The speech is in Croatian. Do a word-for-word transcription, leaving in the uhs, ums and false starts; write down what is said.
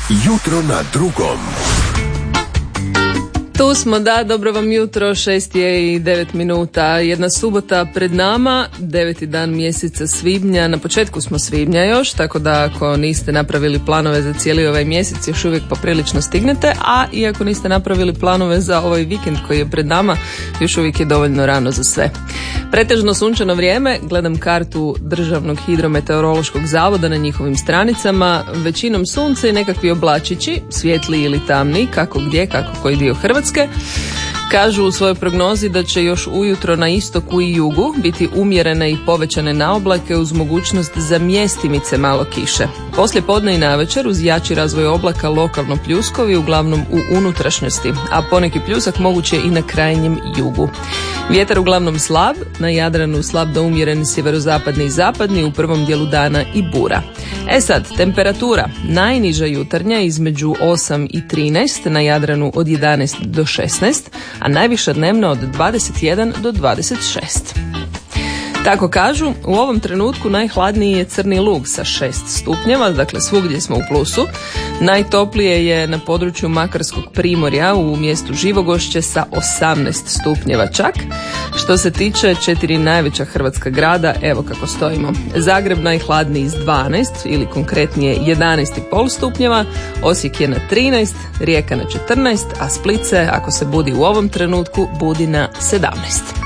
Jutro na drugom. Tu smo, da, dobro vam jutro, šest je i devet minuta, jedna subota pred nama, deveti dan mjeseca svibnja, na početku smo svibnja još, tako da ako niste napravili planove za cijeli ovaj mjesec, još uvijek poprilično stignete, a i ako niste napravili planove za ovaj vikend koji je pred nama, još uvijek je dovoljno rano za sve. Pretežno sunčano vrijeme, gledam kartu Državnog hidrometeorološkog zavoda na njihovim stranicama, većinom sunce i nekakvi oblačići, svijetli ili tamni, kako gdje, kako koji dio Hrvatske. Kažu u svojoj prognozi da će još ujutro na istoku i jugu biti umjerene i povećane naoblake uz mogućnost za mjestimice malo kiše. Poslije podne i navečer uz jači razvoj oblaka lokalno pljuskovi, uglavnom u unutrašnjosti, a poneki pljusak moguće i na krajnjem jugu. Vjetar uglavnom slab, na Jadranu slab do umjeren sjeverozapadni i zapadni, u prvom dijelu dana i bura. E sad, temperatura najniža jutarnja između osam i trinaest, na Jadranu od jedanaest do šesnaest, a najviša dnevna od dvadeset jedan do dvadeset šest. Tako kažu, u ovom trenutku najhladniji je Crni Lug sa šest stupnjeva, dakle svugdje smo u plusu. Najtoplije je na području Makarskog primorja u mjestu Živogošće sa osamnaest stupnjeva čak. Što se tiče četiri najveća hrvatska grada, evo kako stojimo. Zagreb najhladniji s dvanaest ili konkretnije jedanaest i pol stupnjeva, Osijek je na trinaest, Rijeka na četrnaest, a Split se, ako se budi u ovom trenutku, budi na sedamnaest.